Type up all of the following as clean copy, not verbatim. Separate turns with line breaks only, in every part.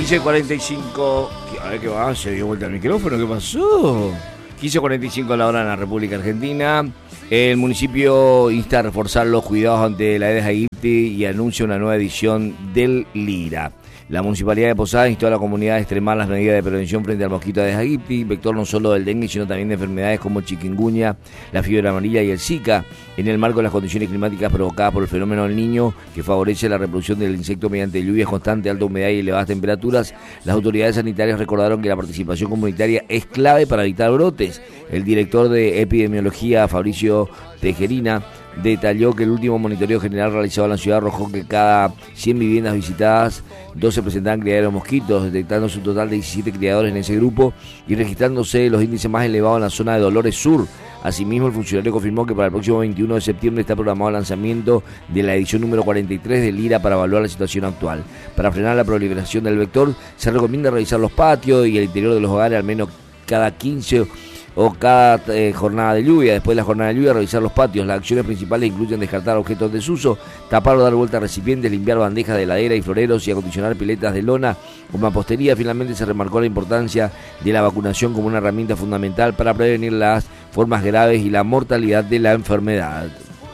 15:45. A ver qué va, se dio vuelta el micrófono, ¿qué pasó? 15:45 la hora en la República Argentina. El municipio insta a reforzar los cuidados ante la Aedes aegypti y anuncia una nueva edición del Lira. La Municipalidad de Posadas instó a la comunidad a extremar las medidas de prevención frente al mosquito Aedes aegypti, vector no solo del dengue, sino también de enfermedades como el chikungunya, la fiebre amarilla y el Zika, en el marco de las condiciones climáticas provocadas por el fenómeno del Niño, que favorece la reproducción del insecto mediante lluvias constantes, alta humedad y elevadas temperaturas. Las autoridades sanitarias recordaron que la participación comunitaria es clave para evitar brotes. El director de epidemiología, Fabricio Tejerina, detalló que el último monitoreo general realizado en la ciudad arrojó que cada 100 viviendas visitadas, 12 presentaban criaderos de mosquitos, detectándose un total de 17 criadores en ese grupo y registrándose los índices más elevados en la zona de Dolores Sur. Asimismo, el funcionario confirmó que para el próximo 21 de septiembre está programado el lanzamiento de la edición número 43 del Lira para evaluar la situación actual. Para frenar la proliferación del vector, se recomienda revisar los patios y el interior de los hogares al menos cada 15 o cada jornada de lluvia. Después de la jornada de lluvia, revisar los patios. Las acciones principales incluyen descartar objetos en desuso, tapar o dar vuelta a recipientes, limpiar bandejas de heladera y floreros y acondicionar piletas de lona o mampostería. Finalmente se remarcó la importancia de la vacunación como una herramienta fundamental para prevenir las formas graves y la mortalidad de la enfermedad.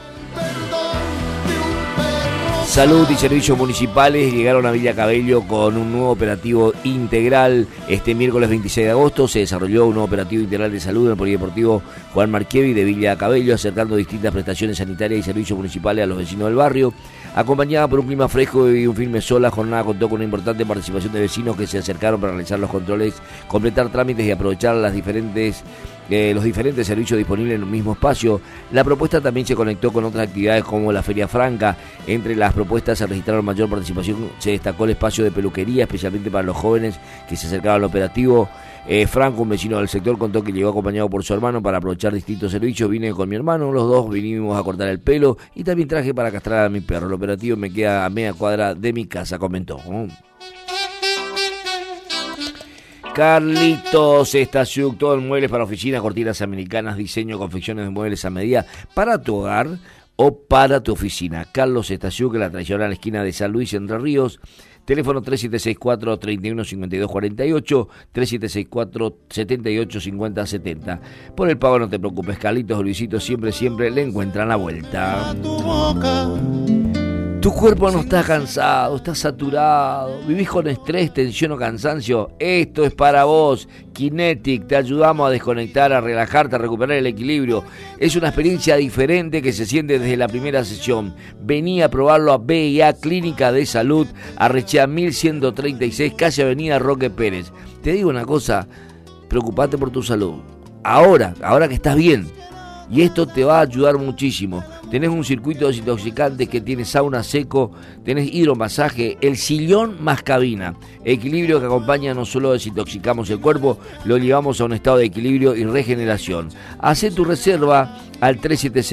Salud y servicios municipales llegaron a Villa Cabello con un nuevo operativo integral. Este miércoles 26 de agosto se desarrolló un nuevo operativo integral de salud en el Polideportivo Juan Marchievi de Villa Cabello, acercando distintas prestaciones sanitarias y servicios municipales a los vecinos del barrio. Acompañada por un clima fresco y un firme sol, la jornada contó con una importante participación de vecinos que se acercaron para realizar los controles, completar trámites y aprovechar los diferentes servicios disponibles en un mismo espacio. La propuesta también se conectó con otras actividades como la Feria Franca. Entre las propuestas se registraron mayor participación, se destacó el espacio de peluquería, especialmente para los jóvenes que se acercaban al operativo. Franco, un vecino del sector, contó que llegó acompañado por su hermano para aprovechar distintos servicios. Vine con mi hermano, los dos vinimos a cortar el pelo y también traje para castrar a mi perro. El operativo me queda a media cuadra de mi casa, comentó. Carlitos Estasiuk, todo en muebles para oficinas, cortinas americanas, diseño, confecciones de muebles a medida para tu hogar o para tu oficina. Carlos Estasiuk, en la tradicional esquina de San Luis, Entre Ríos. Teléfono 3764-315248, 3764-785070. Por el pago no te preocupes, Carlitos o Luisito siempre le encuentran la vuelta. Tu cuerpo no está cansado, está saturado, vivís con estrés, tensión o cansancio. Esto es para vos. Kinetic, te ayudamos a desconectar, a relajarte, a recuperar el equilibrio. Es una experiencia diferente que se siente desde la primera sesión. Vení a probarlo a BIA Clínica de Salud, Arrechea 1136, calle Avenida Roque Pérez. Te digo una cosa, preocupate por tu salud. Ahora que estás bien. Y esto te va a ayudar muchísimo. Tenés un circuito desintoxicante que tiene sauna seco, tenés hidromasaje, el sillón más cabina. Equilibrio que acompaña, no solo desintoxicamos el cuerpo, lo llevamos a un estado de equilibrio y regeneración. Hacé tu reserva al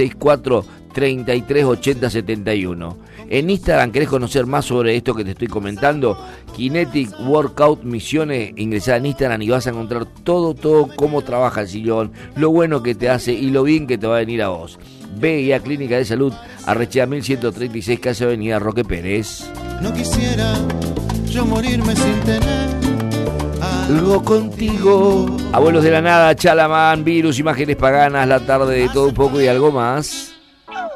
3764-338071. En Instagram, ¿querés conocer más sobre esto que te estoy comentando? Kinetic Workout Misiones, ingresá en Instagram y vas a encontrar todo cómo trabaja el sillón, lo bueno que te hace y lo bien que te va a venir a vos. BIA Clínica de Salud, Arrechea 1136, calle Avenida Roque Pérez.
No quisiera yo morirme sin tener
algo contigo. Abuelos de la Nada, Chalamán, Virus, Imágenes Paganas, La Tarde de Todo un Poco y algo más.